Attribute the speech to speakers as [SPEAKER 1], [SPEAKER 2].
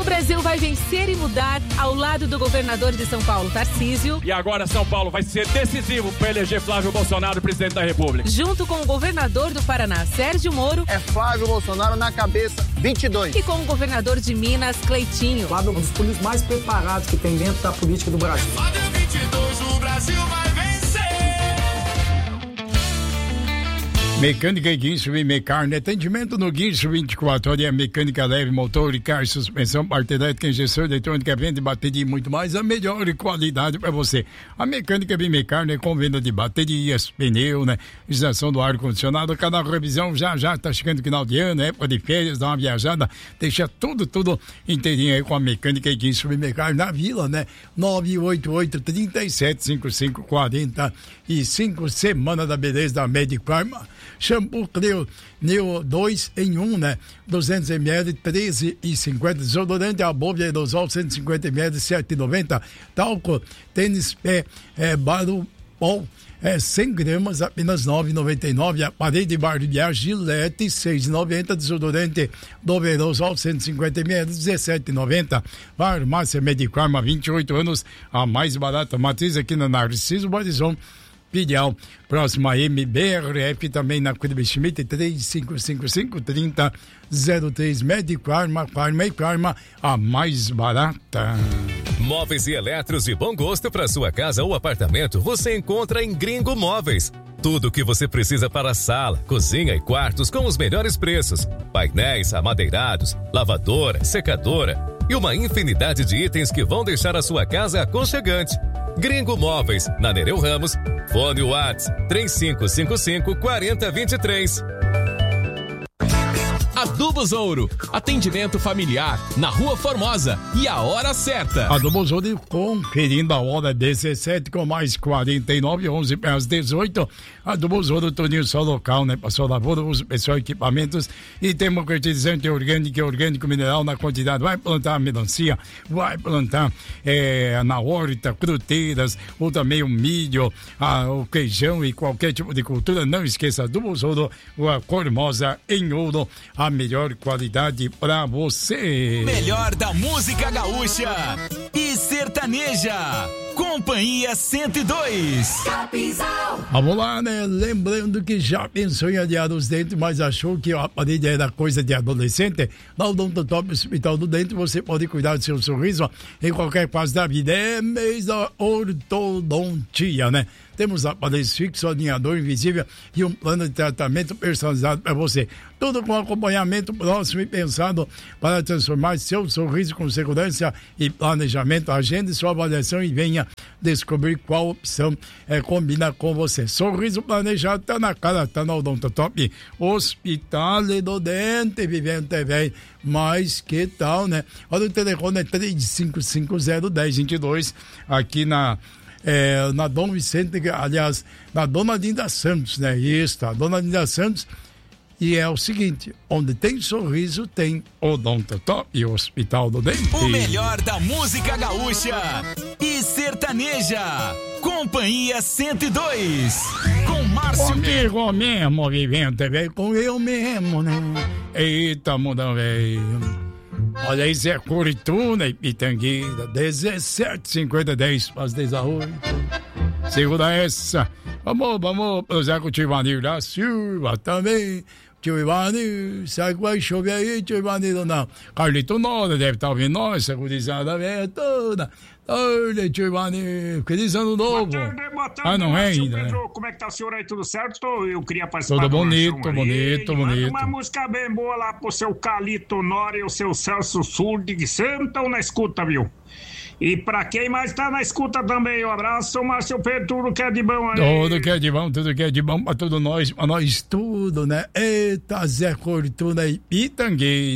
[SPEAKER 1] Brasil vai vencer e mudar ao lado do governador de São Paulo, Tarcísio.
[SPEAKER 2] E agora São Paulo vai ser decisivo para eleger Flávio Bolsonaro presidente da República.
[SPEAKER 1] Junto com o governador do Paraná, Sérgio Moro.
[SPEAKER 3] É Flávio Bolsonaro na cabeça, 22.
[SPEAKER 1] E com o governador de Minas, Cleitinho.
[SPEAKER 4] Flávio é um dos políticos mais preparados que tem dentro da política do Brasil.
[SPEAKER 5] Flávio 22, o Brasil vai vencer.
[SPEAKER 6] Mecânica e Guincho Mecarne, atendimento no Guincho 24 horas, mecânica leve, motor e carro, suspensão, parte elétrica, injeção eletrônica, venda de bateria e muito mais, a melhor qualidade para você. A Mecânica Mecarne é com venda de baterias, pneu, né, estação do ar-condicionado, cada revisão já tá chegando final de ano, época de férias, dá uma viajada, deixa tudo inteirinho aí com a Mecânica e Guincho Mecarne na Vila, né, 988-3755-45, Semana da Beleza da Medic Pharma. Shampoo Cleo Neo 2 em 1, né? 200 ml, 13,50. Desodorante Above Aerosol, 150 ml, 7,90. Talco, tênis pé, Barupol, 100 gramas, apenas 9,99. Aparelho de barbear Gillette, 6,90. Desodorante Dove Aerosol, 150 ml, 17,90. Farmácia Medicarma, 28 anos, a mais barata. Matriz aqui na Narciso Borizon. Filial próximo a MBRF, também na Curva Schmidt, 3555-3003. Médico Arma, a mais barata.
[SPEAKER 7] Móveis e eletros de bom gosto para sua casa ou apartamento você encontra em Gringo Móveis. Tudo o que você precisa para sala, cozinha e quartos com os melhores preços. Painéis amadeirados, lavadora, secadora e uma infinidade de itens que vão deixar a sua casa aconchegante. Gringo Móveis, na Nereu Ramos, fone WhatsApp 3555-4023.
[SPEAKER 8] Adubos Ouro, atendimento familiar, na Rua Formosa e a hora certa.
[SPEAKER 6] Adubos Ouro, conferindo a hora 17 com mais 49, 11 às 18. Adubos Ouro, Toninho só local, né? Passou lavoura, uso pessoal, equipamentos e tem um fertilizante orgânico mineral na quantidade. Vai plantar melancia, vai plantar na horta, fruteiras, ou também o milho, o queijão e qualquer tipo de cultura. Não esqueça, Adubos Ouro, Rua Formosa, em Ouro, a melhor qualidade pra você.
[SPEAKER 8] Melhor da música gaúcha e sertaneja. Companhia 102.
[SPEAKER 6] Capizal. Vamos lá, né? Lembrando que já pensou em adiar os dentes, mas achou que o aparelho era coisa de adolescente. Na Odontotop Hospital do Dente você pode cuidar do seu sorriso em qualquer fase da vida. É mês da ortodontia, né? Temos aparelhos fixos, alinhador invisível e um plano de tratamento personalizado para você. Tudo com acompanhamento próximo e pensado para transformar seu sorriso com segurança e planejamento. Agende sua avaliação e venha descobrir qual opção combina com você. Sorriso planejado tá na cara, tá na Odontotop Hospital do Dente, Vivendo TV. Mas que tal, né? Olha, o telefone é 3550-1022 aqui na Dom Vicente, aliás, na Dona Linda Santos, né? Isso, a Dona Linda Santos. E é o seguinte, onde tem sorriso, tem Odontotop e Hospital do Dente.
[SPEAKER 8] O melhor da música gaúcha e sertaneja. Companhia 102. Com Márcio.
[SPEAKER 6] Comigo mesmo, Vivendo, velho, com eu mesmo, né? Eita, mudão, velho. Olha aí, Zé Curituna e Pitangueira, 17,50, 10 para as 18. Segura essa. Vamos, Zé com o Tivanir da Silva também. Tio Ivanir, sabe que vai chover aí, tio Ivanir, não. Carlito Noda deve estar ouvindo nós, essa gurizada velha toda. Olha, tio Ivanir, feliz ano novo.
[SPEAKER 9] Boa tarde,
[SPEAKER 6] não é ainda,
[SPEAKER 9] Pedro,
[SPEAKER 6] né?
[SPEAKER 9] Como é que tá o senhor aí, tudo certo? Eu queria participar.
[SPEAKER 6] Tudo bonito.
[SPEAKER 9] Manda uma música bem boa lá pro seu Calito Nora e o seu Celso Surdi, que sentam na escuta, viu? E pra quem mais tá na escuta também, um abraço, Márcio Pedro, tudo que é de bom aí.
[SPEAKER 6] Tudo que é de bom pra todos nós, pra nós tudo, né? Eita, Zé Cortuna e Pitangueira.